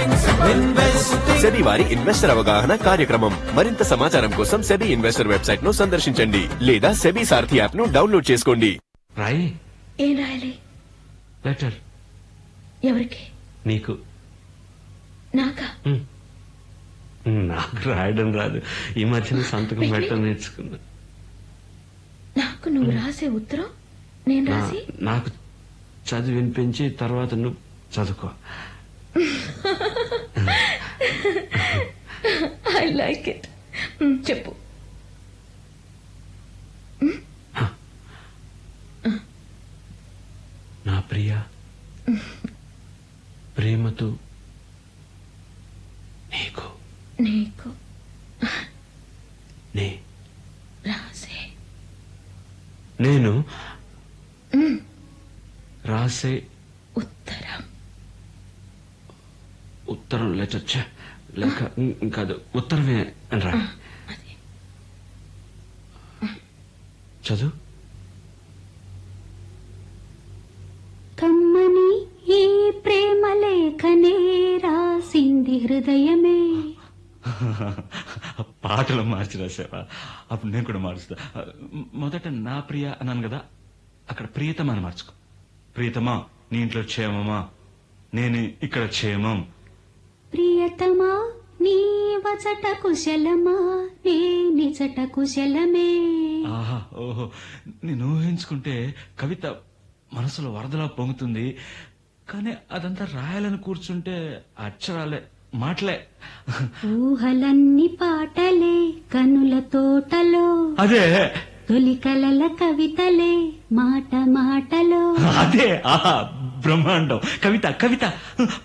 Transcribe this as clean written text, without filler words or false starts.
SEBI వారి investor అవగాహన కార్యక్రమం. మరింత సమాచారం కోసం సెబీ ఇన్వెస్టర్ వెబ్సైట్ ను సందర్శించండి లేదా సెబీ సారథి యాప్ ను డౌన్లోడ్ చేసుకోండి. రాయి. ఏం రాయాలి? లెటర్. ఎవరికి? నీకు. నాకా? నాకు రాయడం రాదు. ఈ మధ్యన సంతకం పెట్టడం నేర్చుకున్నా. నాకు నువ్వు రాసే ఉత్తరం నేను రాసి నాకు చదివి వినిపించి తర్వాత నువ్వు చదువుకో. I like it. చెప్పు. నా ప్రియ, ప్రేమతో నీకు నీకు నే రాసే నేను రాసే ఉత్తరం. ఉత్తరం లెటర్ లేక కాదు, ఉత్తరమే అని రా. అది చదువు. కమ్మని ఈ ప్రేమ లేఖనే రాసింది హృదయమే. పాటలు మార్చి రాసావా? అప్పుడు నేను కూడా మారుస్తా. మొదట నా ప్రియ అన్నాను కదా, అక్కడ ప్రియతమా అని మార్చుకో. ప్రియతమా, నీ ఇంట్లో క్షేమమా? నేను ఇక్కడ క్షేమం. ప్రియతమా, నీ వచట కుశలమా? నే నిజట కుశలమే. ఆహా, ఓహో, నేను ఊహించుకుంటే కవిత మనసులో వరదలా పొంగుతుంది. కానీ అదంతా రాయాలని కూర్చుంటే అక్షరాలే, మాటలే. ఊహలన్నీ పాటలే కనుల తోటలో, అదే తొలి కలల కవితలే మాట మాటలో. అదే, ఆహా, బ్రహ్మాండం. కవిత కవిత